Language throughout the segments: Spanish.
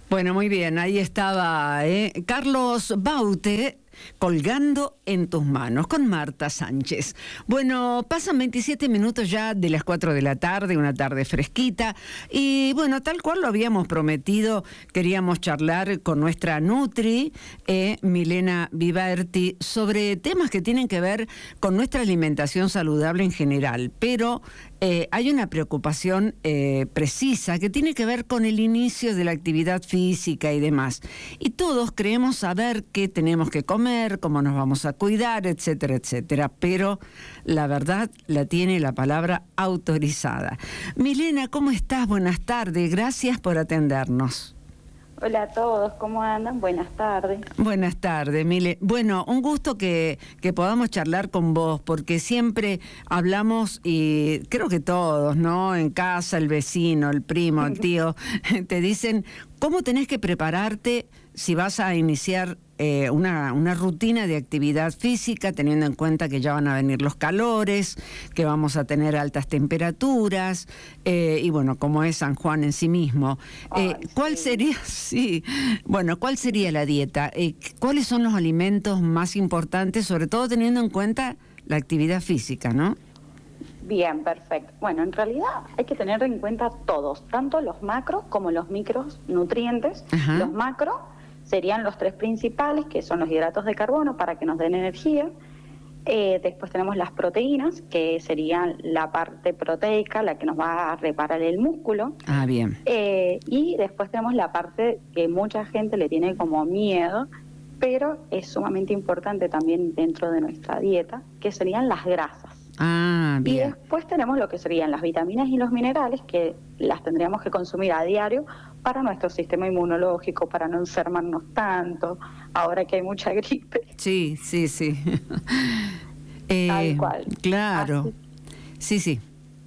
Bueno, muy bien, ahí estaba Carlos Baute, Colgando en tus manos, con Marta Sánchez. Bueno, pasan 27 minutos ya de las 4 de la tarde, una tarde fresquita, y bueno, tal cual lo habíamos prometido, queríamos charlar con nuestra Nutri, Milena Viverti, sobre temas que tienen que ver con nuestra alimentación saludable en general, pero hay una preocupación precisa que tiene que ver con el inicio de la actividad física y demás. Y todos creemos saber qué tenemos que comer, cómo nos vamos a cuidar, etcétera, etcétera. Pero la verdad la tiene la palabra autorizada. Milena, ¿cómo estás? Buenas tardes. Gracias por atendernos. Hola a todos, ¿cómo andan? Buenas tardes. Buenas tardes, Mile. Bueno, un gusto que podamos charlar con vos, porque siempre hablamos, y creo que todos, ¿no? En casa, el vecino, el primo, el tío, te dicen cómo tenés que prepararte si vas a iniciar una rutina de actividad física, teniendo en cuenta que ya van a venir los calores, que vamos a tener altas temperaturas, y bueno, como es San Juan en sí mismo. ¿Cuál sería, sí, bueno, cuál sería la dieta? ¿Cuáles son los alimentos más importantes, sobre todo teniendo en cuenta la actividad física, no? Bien, perfecto. Bueno, en realidad hay que tener en cuenta todos, tanto los macros como los micronutrientes. Ajá. Los macros serían los tres principales, que son los hidratos de carbono para que nos den energía. Después tenemos las proteínas, que serían la parte proteica, la que nos va a reparar el músculo. Ah, bien. Y después tenemos la parte que mucha gente le tiene como miedo, pero es sumamente importante también dentro de nuestra dieta, que serían las grasas. Ah, bien. Y después tenemos lo que serían las vitaminas y los minerales, que las tendríamos que consumir a diario para nuestro sistema inmunológico, para no enfermarnos tanto, ahora que hay mucha gripe. Sí, sí, sí. Tal cual. Claro. Sí.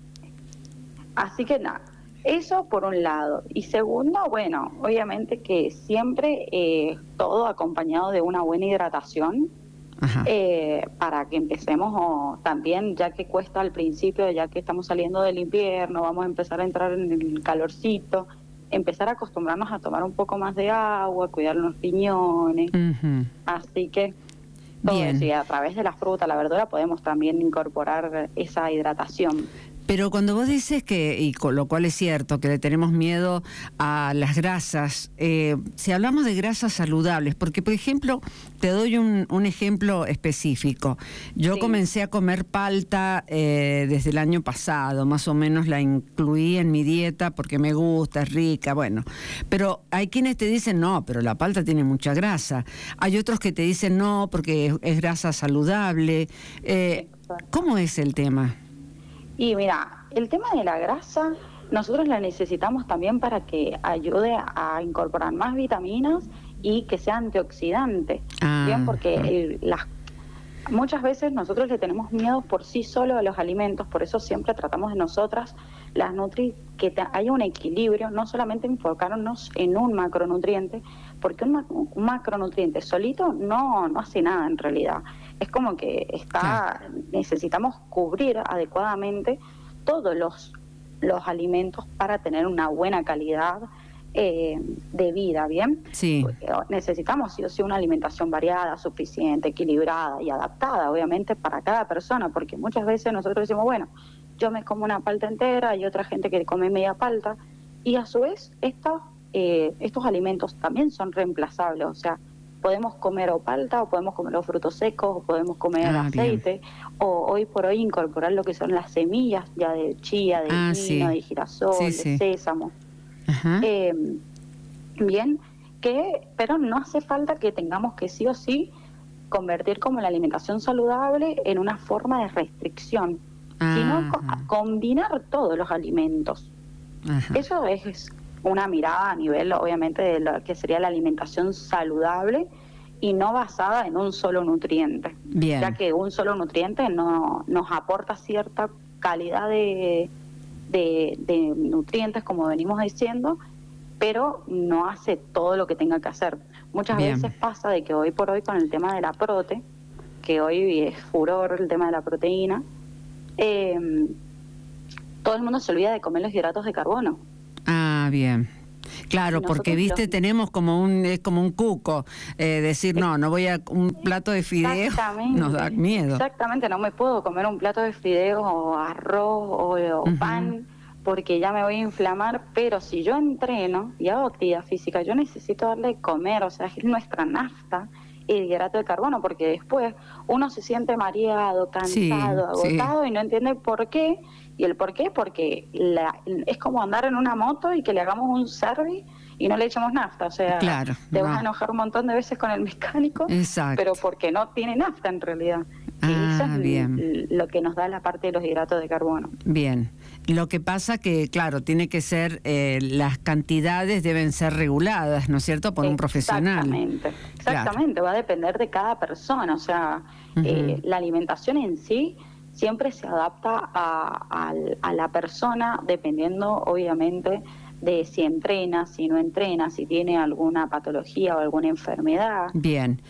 Así que nada, eso por un lado. Y segundo, bueno, obviamente que siempre todo acompañado de una buena hidratación. Ajá. Para que empecemos también, ya que cuesta al principio, ya que estamos saliendo del invierno, vamos a empezar a entrar en el calorcito, empezar a acostumbrarnos a tomar un poco más de agua, cuidar los riñones. Uh-huh. Así que todo bien. eso, y a través de la fruta, la verdura, podemos también incorporar esa hidratación. Pero cuando vos dices que, y con lo cual es cierto, que le tenemos miedo a las grasas, si hablamos de grasas saludables, porque por ejemplo, te doy un ejemplo específico. Yo comencé a comer palta desde el año pasado, más o menos la incluí en mi dieta porque me gusta, es rica, bueno. Pero hay quienes te dicen, no, pero la palta tiene mucha grasa. Hay otros que te dicen, no, porque es grasa saludable. ¿Cómo es el tema? Y mira, el tema de la grasa, nosotros la necesitamos también para que ayude a incorporar más vitaminas y que sea antioxidante. Bien, porque muchas veces nosotros le tenemos miedo por sí solo a los alimentos, por eso siempre tratamos de nosotras, las Nutri, que haya un equilibrio, no solamente enfocarnos en un macronutriente, porque un macronutriente solito no hace nada en realidad. Es como que necesitamos cubrir adecuadamente todos los alimentos para tener una buena calidad de vida, ¿bien? Sí. Necesitamos sí o sí una alimentación variada, suficiente, equilibrada y adaptada, obviamente, para cada persona, porque muchas veces nosotros decimos, bueno, yo me como una palta entera y otra gente que come media palta, y a su vez estos alimentos también son reemplazables, o sea, podemos comer o palta, o podemos comer los frutos secos, o podemos comer aceite, o hoy por hoy incorporar lo que son las semillas ya de chía, de lino, de girasol, de sésamo. Ajá. Bien, pero no hace falta que tengamos que sí o sí convertir como la alimentación saludable en una forma de restricción, sino combinar todos los alimentos. Ajá. Eso es una mirada a nivel, obviamente, de lo que sería la alimentación saludable y no basada en un solo nutriente. Bien. Ya que un solo nutriente no nos aporta cierta calidad de nutrientes, como venimos diciendo, pero no hace todo lo que tenga que hacer. Muchas veces pasa de que hoy por hoy con el tema de la prote, que hoy es furor el tema de la proteína, todo el mundo se olvida de comer los hidratos de carbono. Ah, bien. Claro, porque viste, tenemos como es como un cuco, decir no voy a un plato de fideos, nos da miedo. Exactamente, no me puedo comer un plato de fideos o arroz o pan, porque ya me voy a inflamar, pero si yo entreno y hago actividad física, yo necesito darle de comer, o sea, es nuestra nafta, el hidrato de carbono, porque después uno se siente mareado, cansado, agotado y no entiende por qué. Y el por qué, porque es como andar en una moto y que le hagamos un service y no le echamos nafta. O sea, te vas a enojar un montón de veces con el mecánico, pero porque no tiene nafta en realidad. Y eso es lo que nos da la parte de los hidratos de carbono. Bien. Lo que pasa que, claro, tiene que ser, las cantidades deben ser reguladas, ¿no es cierto?, por un profesional. Exactamente, va a depender de cada persona. O sea, la alimentación en sí siempre se adapta a la persona, dependiendo, obviamente, de si entrena, si no entrena, si tiene alguna patología o alguna enfermedad. Bien.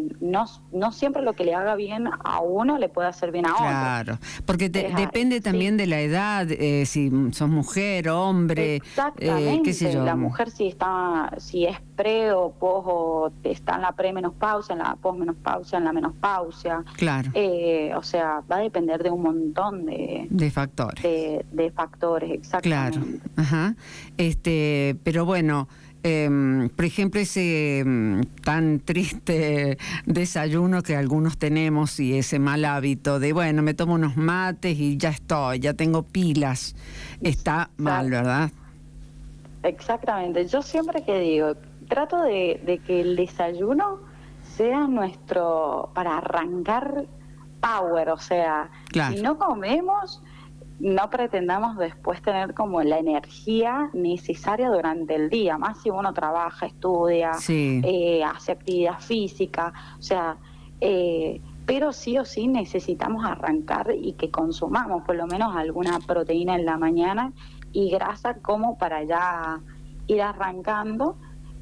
No siempre lo que le haga bien a uno le puede hacer bien a otro. Claro, porque depende también de la edad, si sos mujer, hombre, qué sé yo. La mujer si es pre o post, o está en la premenopausia, en la posmenopausia, en la menopausia. Claro. O sea, va a depender de un montón de factores. De factores, exactamente. Claro, ajá. Pero bueno, por ejemplo, ese tan triste desayuno que algunos tenemos y ese mal hábito de, bueno, me tomo unos mates y ya tengo pilas, está mal, ¿verdad? Exactamente. Yo siempre que digo, trato de que el desayuno sea para arrancar power, o sea, si no comemos, no pretendamos después tener como la energía necesaria durante el día, más si uno trabaja, estudia, hace actividad física, o sea, pero sí o sí necesitamos arrancar y que consumamos por lo menos alguna proteína en la mañana y grasa como para ya ir arrancando,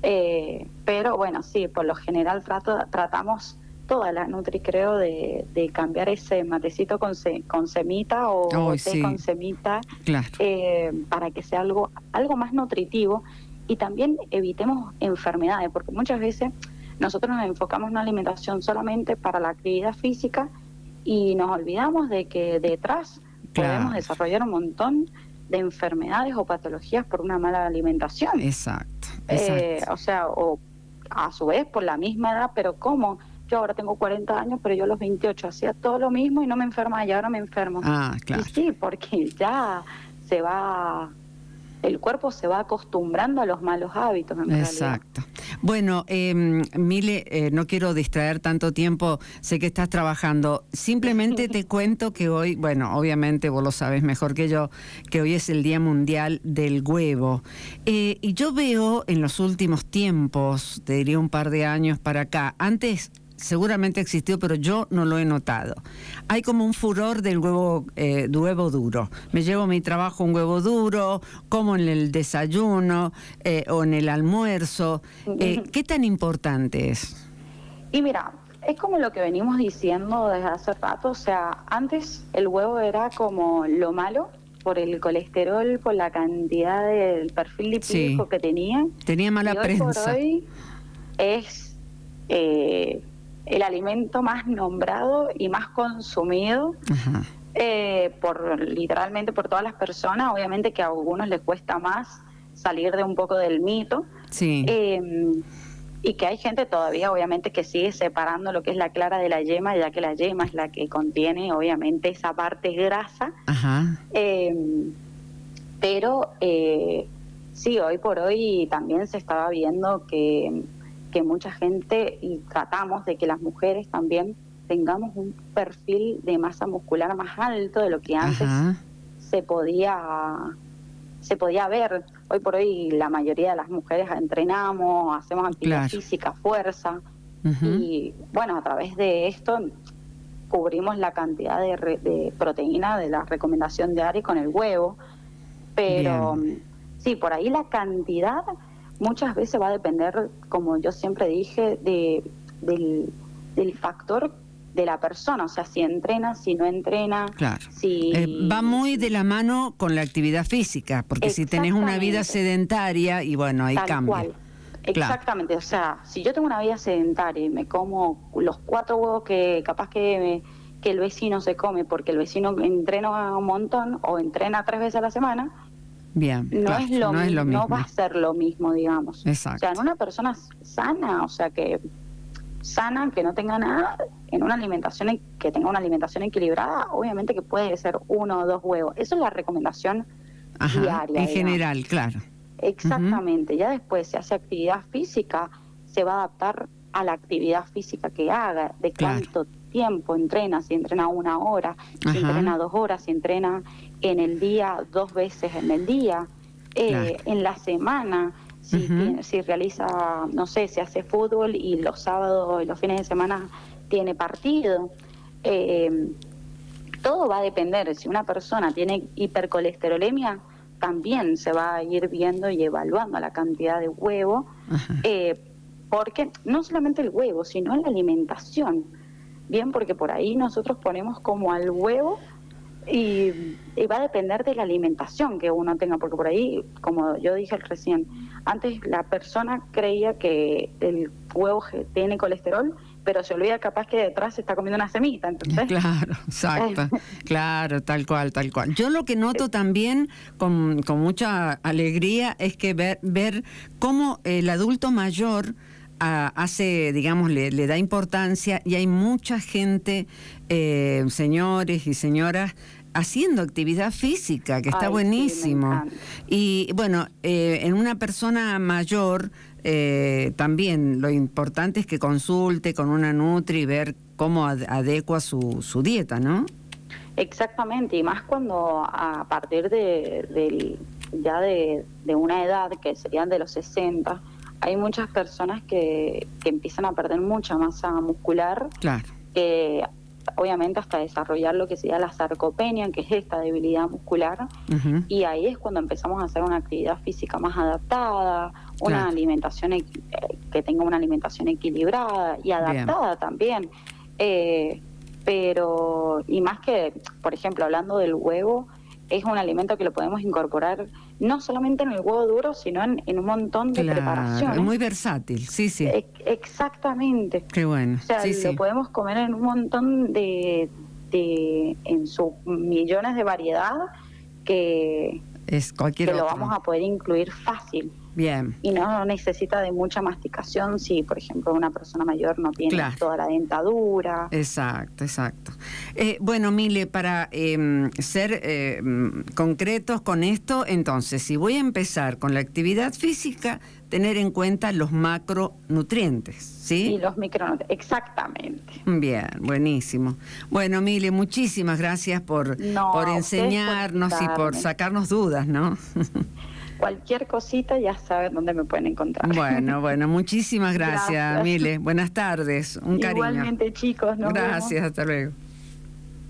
pero bueno, sí, por lo general tratamos toda la Nutri, creo, de cambiar ese matecito con semita o té con semita, para que sea algo más nutritivo y también evitemos enfermedades, porque muchas veces nosotros nos enfocamos en una alimentación solamente para la actividad física y nos olvidamos de que detrás podemos desarrollar un montón de enfermedades o patologías por una mala alimentación. Exacto. O sea, o a su vez por la misma edad, pero ¿cómo? Yo ahora tengo 40 años, pero yo a los 28 hacía todo lo mismo y no me enfermaba, y ahora me enfermo. Claro. Y sí, porque ya el cuerpo se va acostumbrando a los malos hábitos, en realidad. Exacto. Bueno, Mile, no quiero distraer tanto tiempo, sé que estás trabajando. Simplemente te cuento que hoy, bueno, obviamente vos lo sabes mejor que yo, que hoy es el Día Mundial del Huevo. Y yo veo en los últimos tiempos, te diría un par de años para acá, antes seguramente existió, pero yo no lo he notado. Hay como un furor del huevo duro. Me llevo a mi trabajo un huevo duro, como en el desayuno o en el almuerzo. ¿Qué tan importante es? Y mira, es como lo que venimos diciendo desde hace rato. O sea, antes el huevo era como lo malo por el colesterol, por la cantidad del perfil lipídico que tenía. Tenía mala prensa. Hoy por hoy es el alimento más nombrado y más consumido literalmente por todas las personas. Obviamente que a algunos les cuesta más salir de un poco del mito, y que hay gente todavía obviamente que sigue separando lo que es la clara de la yema, ya que la yema es la que contiene obviamente esa parte grasa. Pero sí, hoy por hoy también se estaba viendo que mucha gente, y tratamos de que las mujeres también tengamos un perfil de masa muscular más alto de lo que antes se podía ver. Hoy por hoy la mayoría de las mujeres entrenamos, hacemos actividad física, fuerza, y bueno, a través de esto cubrimos la cantidad de proteína de la recomendación diaria con el huevo, pero sí, por ahí la cantidad muchas veces va a depender, como yo siempre dije, del factor de la persona, o sea, si entrena, si no entrena. Claro. Si... va muy de la mano con la actividad física, porque si tenés una vida sedentaria, y bueno, ahí cambia. Cual. Exactamente, o sea, si yo tengo una vida sedentaria y me como los 4 huevos que capaz que el vecino se come porque el vecino entrena un montón o entrena 3 veces a la semana, bien, no es lo mismo, no va a ser lo mismo, digamos. Exacto. O sea, en una persona sana, o sea, que no tenga nada, en una alimentación que tenga una alimentación equilibrada, obviamente que puede ser 1 o 2 huevos. Eso es la recomendación diaria. En general, claro. Exactamente. Ya después, si hace actividad física, se va a adaptar a la actividad física que haga, de cuánto tiempo entrena, si entrena 1 hora, si entrena 2 horas, si entrena en el día 2 veces en el día, en la semana, si realiza, no sé, si hace fútbol y los sábados y los fines de semana tiene partido. Todo va a depender. Si una persona tiene hipercolesterolemia, también se va a ir viendo y evaluando la cantidad de huevo, porque no solamente el huevo, sino la alimentación. Bien, porque por ahí nosotros ponemos como al huevo y va a depender de la alimentación que uno tenga, porque por ahí, como yo dije recién, antes la persona creía que el huevo tiene colesterol, pero se olvida capaz que detrás se está comiendo una semita, ¿entendés? Claro, exacto, claro, tal cual. Yo lo que noto también con mucha alegría es que ver cómo el adulto mayor hace, digamos, le da importancia, y hay mucha gente, señores y señoras, haciendo actividad física, que está buenísimo. Sí, y bueno, en una persona mayor también lo importante es que consulte con una nutri y ver cómo adecua su dieta, ¿no? Exactamente, y más cuando a partir de una edad que serían de los 60, hay muchas personas que empiezan a perder mucha masa muscular, que obviamente hasta desarrollar lo que sería la sarcopenia, que es esta debilidad muscular, y ahí es cuando empezamos a hacer una actividad física más adaptada, una alimentación que tenga una alimentación equilibrada y adaptada también. Pero, y más que, por ejemplo, hablando del huevo, es un alimento que lo podemos incorporar no solamente en el huevo duro, sino en un montón de preparaciones. Es muy versátil, sí. Exactamente. Qué bueno. O sea, lo podemos comer en un montón en sus millones de variedad que lo vamos a poder incluir fácil. Bien. Y no necesita de mucha masticación si, por ejemplo, una persona mayor no tiene toda la dentadura. Exacto. Bueno, Mile, para ser concretos con esto, entonces, si voy a empezar con la actividad física, tener en cuenta los macronutrientes, ¿sí? Y los micronutrientes, exactamente. Bien, buenísimo. Bueno, Mile, muchísimas gracias por enseñarnos y por sacarnos dudas, ¿no? Cualquier cosita ya saben dónde me pueden encontrar. Bueno, muchísimas gracias, Mile. Buenas tardes, un cariño. Igualmente, chicos, nos vemos. Gracias, hasta luego.